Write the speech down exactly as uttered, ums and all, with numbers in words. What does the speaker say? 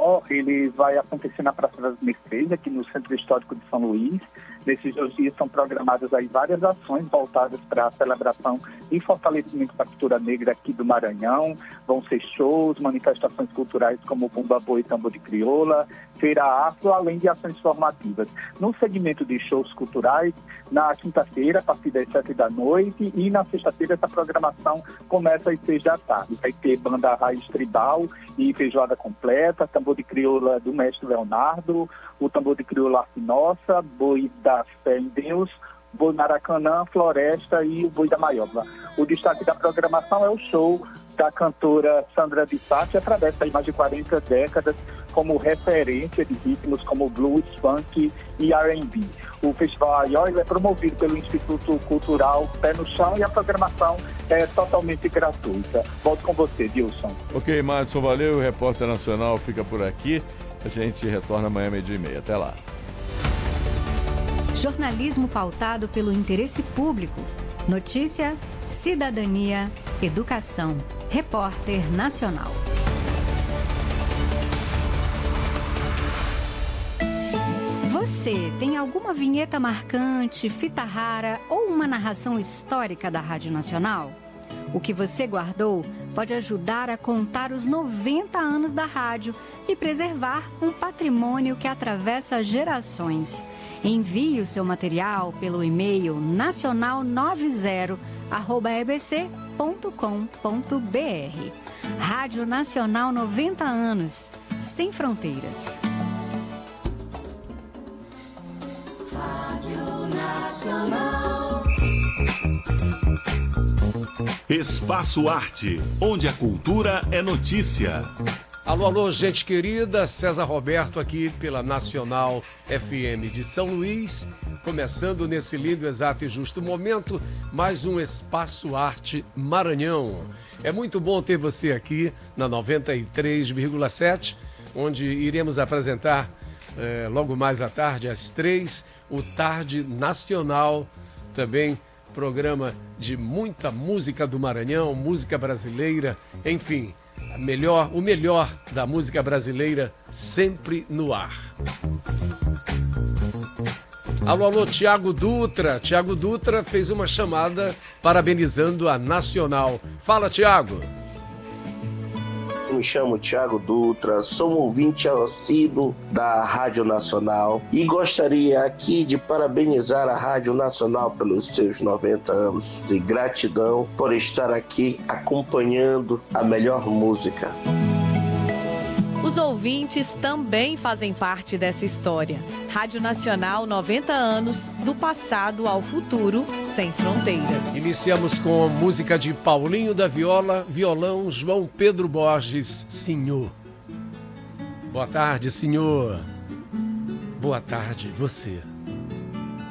forró, ele vai acontecer na Praça das Mercês, aqui no Centro Histórico de São Luís. Nesses dois dias são programadas aí várias ações voltadas para a celebração e fortalecimento da cultura negra aqui do Maranhão. Vão ser shows, manifestações culturais como Bumba Boi e Tambor de Crioula, Feira Afro, além de ações formativas. No segmento de shows culturais, na quinta-feira, a partir das sete da noite, e na sexta-feira essa programação começa às seis da tarde. Vai ter banda Raiz Tribal e feijoada completa, Tambor de Crioula do mestre Leonardo, o Tambor de Crioula Arte Nossa, Boi da Fé em Deus, Boi Maracanã, Floresta e o Boi da Maioba. O destaque da programação é o show da cantora Sandra de Sá, que atravessa aí mais de quarenta décadas como referência de ritmos como blues, funk e R and B. O Festival Aió é promovido pelo Instituto Cultural Pé no Chão e a programação é totalmente gratuita. Volto com você, Dilson. Ok, Madison, valeu. O Repórter Nacional fica por aqui. A gente retorna amanhã, meio-dia e meia. Até lá. Jornalismo pautado pelo interesse público. Notícia, cidadania, educação. Repórter Nacional. Você tem alguma vinheta marcante, fita rara ou uma narração histórica da Rádio Nacional? O que você guardou pode ajudar a contar os noventa anos da rádio e preservar um patrimônio que atravessa gerações. Envie o seu material pelo e-mail nacional noventa arroba e b c ponto com ponto b r. Rádio Nacional noventa anos, sem fronteiras. Rádio Nacional. Espaço Arte, onde a cultura é notícia. Alô, alô, gente querida, César Roberto aqui pela Nacional F M de São Luís, começando nesse lindo, exato e justo momento, mais um Espaço Arte Maranhão. É muito bom ter você aqui na noventa e três vírgula sete, onde iremos apresentar eh, logo mais à tarde, às três, o Tarde Nacional, também programa de muita música do Maranhão, música brasileira, enfim, a melhor, o melhor da música brasileira sempre no ar. Alô, alô, Tiago Dutra. Tiago Dutra fez uma chamada parabenizando a Nacional. Fala, Tiago. Eu me chamo Tiago Dutra, sou um ouvinte assíduo da Rádio Nacional e gostaria aqui de parabenizar a Rádio Nacional pelos seus noventa anos de gratidão por estar aqui acompanhando a melhor música. Os ouvintes também fazem parte dessa história. Rádio Nacional, noventa anos, do passado ao futuro, sem fronteiras. Iniciamos com música de Paulinho da Viola, violão João Pedro Borges, Senhor. Boa tarde, senhor. Boa tarde, você.